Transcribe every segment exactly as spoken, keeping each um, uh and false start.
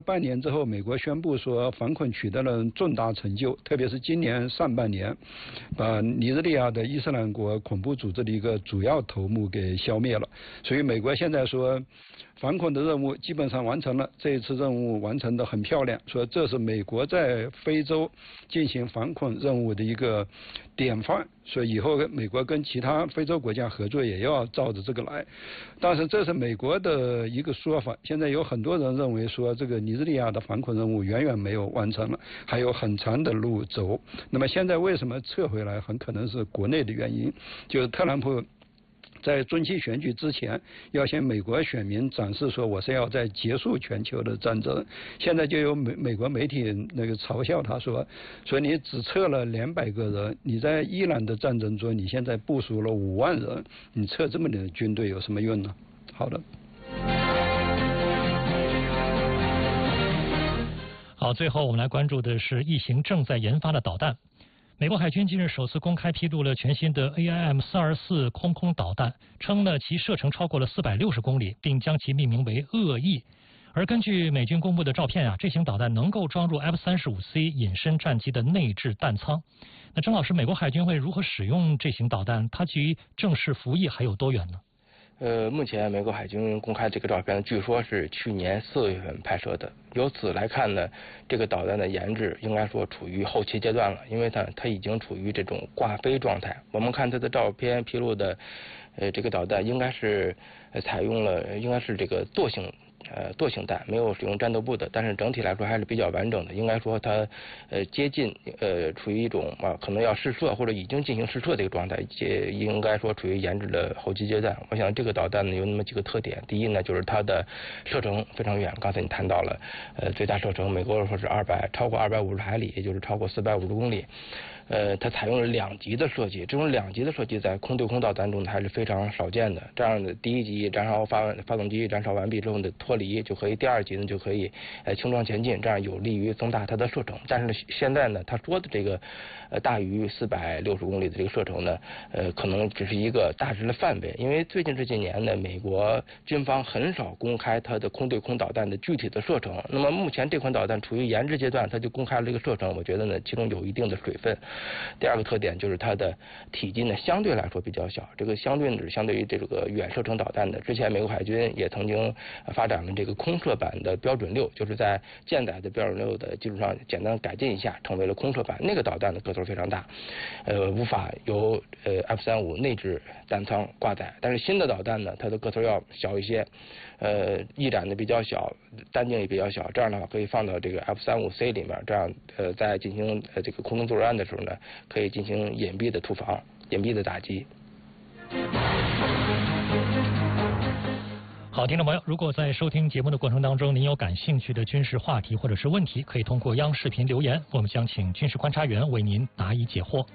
半年之后，美国宣布说反恐取得了重大成就，特别是今年上半年，把尼日利亚的伊斯兰国恐怖组织的一个主要头目给消灭了。所以美国现在说，反恐的任务基本上完成了，这一次任务完成的很漂亮，说这是美国在非洲进行反恐任务的一个典范。所以以后美国跟其他非洲国家合作也要照着这个来。但是这是美国的一个说法，现在有很多人认为说这个尼日利亚的反恐任务远远没有完成了，还有很长的路走。那么现在为什么撤回来？很可能是国内的原因，就是特朗普在中期选举之前要向美国选民展示说我是要在结束全球的战争。现在就有美美国媒体那个嘲笑他说，说你只撤了两百个人，你在伊朗的战争中你现在部署了五万人，你撤这么点军队有什么用呢？好的。 好，最后我们来关注的是一型正在研发的导弹。美国海军近日首次公开披露了全新的 A I M 四二四空空导弹，称呢其射程超过了四百六十公里，并将其命名为恶意。而根据美军公布的照片啊，这型导弹能够装入 F 三十五 C 隐身战机的内置弹舱。那郑老师，美国海军会如何使用这型导弹？它距正式服役还有多远呢？ 呃，目前美国海军公开这个照片，据说是去年四月份拍摄的。由此来看呢，这个导弹的研制应该说处于后期阶段了，因为它它已经处于这种挂飞状态。我们看它的照片披露的，呃，这个导弹应该是呃采用了应该是这个惰性。呃，惰性弹没有使用战斗部的，但是整体来说还是比较完整的。应该说它呃接近呃处于一种啊可能要试射或者已经进行试射的一个状态，也应该说处于研制的后期阶段。我想这个导弹呢有那么几个特点，第一呢就是它的射程非常远，刚才你谈到了呃最大射程，美国说是二百超过二百五十海里，也就是超过四百五十公里。呃，它采用了两级的设计，这种两级的设计在空对空导弹中还是非常少见的。这样的第一级燃烧发发动机燃烧完毕之后的脱离就可以，第二级呢就可以呃轻装前进，这样有利于增大它的射程。但是现在呢，他说的这个呃大于四百六十公里的这个射程呢，呃可能只是一个大致的范围，因为最近这几年呢，美国军方很少公开它的空对空导弹的具体的射程。那么目前这款导弹处于研制阶段，它就公开了这个射程，我觉得呢其中有一定的水分。第二个特点就是它的体积呢相对来说比较小，这个相对是相对于这个远射程导弹的。之前美国海军也曾经发展了这个空射版的标准六，就是在舰载的标准六的基础上简单改进一下，成为了空射版。那个导弹的个头非常大，呃，无法由呃 F 三十五内置弹舱挂载。但是新的导弹呢，它的个头要小一些，呃，翼展的比较小，单径也比较小，这样的话可以放到这个 F 三十五 C 里面，这样呃在进行呃这个空中作战的时候呢，可以进行隐蔽的突防、隐蔽的打击。 好，听众朋友，如果在收听节目的过程当中，您有感兴趣的军事话题或者是问题，可以通过央视频留言，我们将请军事观察员为您答疑解惑。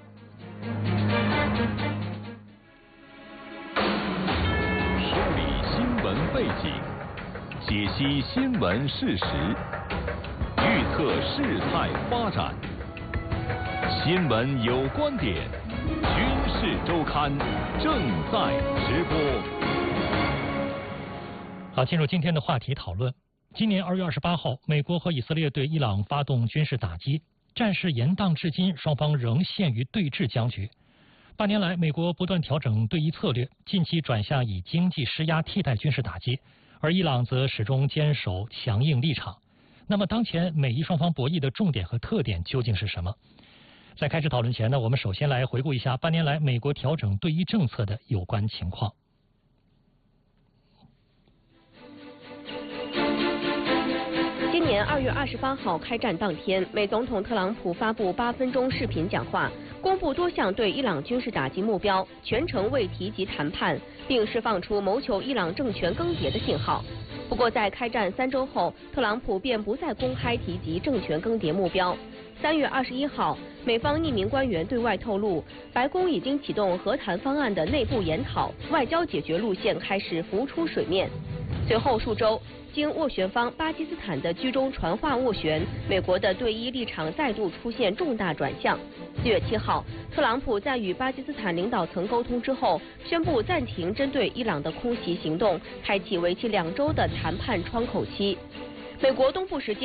梳理新闻背景，解析新闻事实，预测事态发展。新闻有观点，军事周刊正在直播。 好，进入今天的话题讨论。今年二月二十八号，美国和以色列对伊朗发动军事打击，战事延宕至今，双方仍陷于对峙僵局。八年来，美国不断调整对伊策略，近期转向以经济施压替代军事打击，而伊朗则始终坚守强硬立场。那么，当前美伊双方博弈的重点和特点究竟是什么？在开始讨论前呢，我们首先来回顾一下八年来美国调整对伊政策的有关情况。 今年二月二十八号开战当天，美总统特朗普发布八分钟视频讲话，公布多项对伊朗军事打击目标，全程未提及谈判，并释放出谋求伊朗政权更迭的信号。不过，在开战三周后，特朗普便不再公开提及政权更迭目标。三月二十一号，美方匿名官员对外透露，白宫已经启动和谈方案的内部研讨，外交解决路线开始浮出水面。随后数周，经斡旋方巴基斯坦的居中传话斡旋，美国的对伊立场再度出现重大转向。四月七号，特朗普在与巴基斯坦领导层沟通之后，宣布暂停针对伊朗的空袭行动，开启为期两周的谈判窗口期。美国东部时间